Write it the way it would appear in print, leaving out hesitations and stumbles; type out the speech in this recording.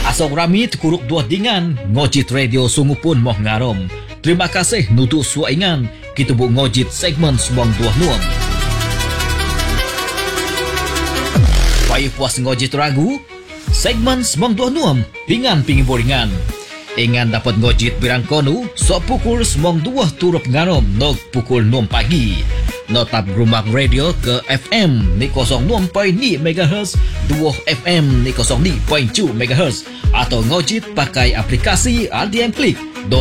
Asok rami terkuruk dua dingan, ngojit radio sungu pun moh ngarom. Terima kasih nutu suaingan, kita bu ngojit segmen semong dua nuam. Payah puas ngojit ragu, segmen semong dua nuam, pingan pingi boringan. Ingan dapat ngojit birang konu, so pukul semong dua turup ngarom, nog pukul 6 pagi. Notap rumah radio ke FM ni 06.2 MHz, 2 FM ni 02.2 MHz atau ngojit pakai aplikasi RDM Klik.